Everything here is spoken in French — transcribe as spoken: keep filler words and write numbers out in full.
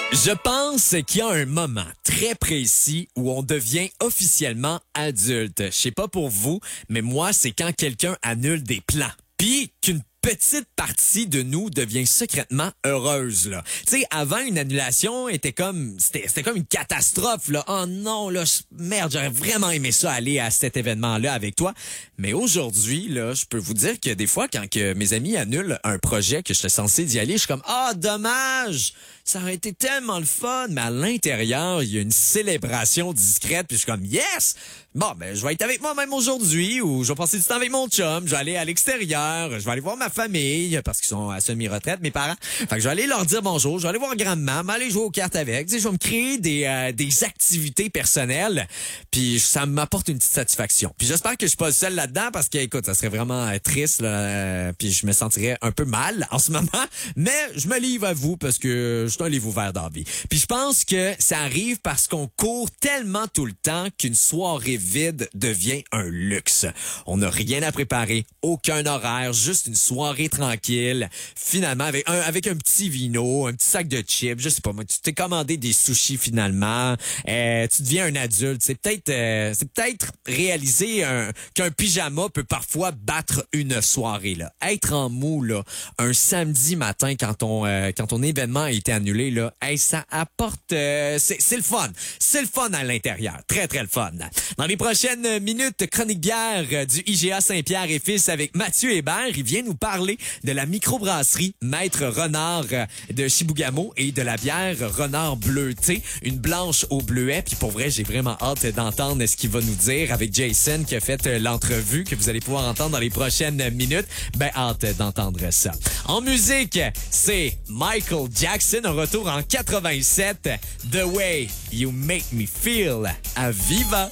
Je pense qu'il y a un moment très précis où on devient officiellement adulte. Je sais pas pour vous, mais moi, c'est quand quelqu'un annule des plans. Puis qu'une petite partie de nous devient secrètement heureuse, là. Tu sais, avant, une annulation était comme, c'était, c'était comme une catastrophe, là. Oh non, là, je- merde, j'aurais vraiment aimé ça aller à cet événement-là avec toi. Mais aujourd'hui, là, je peux vous dire que des fois, quand que mes amis annulent un projet que j'étais censé d'y aller, je suis comme, ah, dommage! Ça aurait été tellement le fun, mais à l'intérieur, il y a une célébration discrète, puis je suis comme, yes! Bon, ben, je vais être avec moi-même aujourd'hui, ou je vais passer du temps avec mon chum, je vais aller à l'extérieur, je vais aller voir ma famille, parce qu'ils sont à semi-retraite, mes parents. Fait que je vais aller leur dire bonjour, je vais aller voir grand-maman, aller jouer aux cartes avec, tu sais, je vais me créer des, euh, des activités personnelles, puis ça m'apporte une petite satisfaction. Puis j'espère que je suis pas le seul là-dedans, parce que, écoute, ça serait vraiment euh, triste, là, euh, puis je me sentirais un peu mal en ce moment, mais je me livre à vous, parce que je suis un livre ouvert dans la vie. Puis je pense que ça arrive parce qu'on court tellement tout le temps qu'une soirée vide devient un luxe. On n'a rien à préparer, aucun horaire, juste une soirée tranquille. Finalement, avec un, avec un petit vino, un petit sac de chips, je sais pas moi, tu t'es commandé des sushis finalement, euh, tu deviens un adulte. C'est peut-être euh, c'est peut-être réaliser un, qu'un pyjama peut parfois battre une soirée, là. Être en mou, là, un samedi matin quand ton, euh, quand ton événement a été annulé, là, hey, ça apporte... euh, c'est, c'est le fun. C'est le fun à l'intérieur. Très, très le fun. Dans les prochaines minutes, chronique bière euh, du I G A Saint-Pierre et Fils avec Mathieu Hébert. Il vient nous parler de la microbrasserie Maître Renard euh, de Chibougamau et de la bière Renard Bleuté, une blanche au bleuet. Puis pour vrai, j'ai vraiment hâte d'entendre ce qu'il va nous dire avec Jason qui a fait euh, l'entrevue que vous allez pouvoir entendre dans les prochaines minutes. Ben, hâte d'entendre ça. En musique, c'est Michael Jackson, un retour en quatre-vingt-sept. The Way You Make Me Feel à Viva.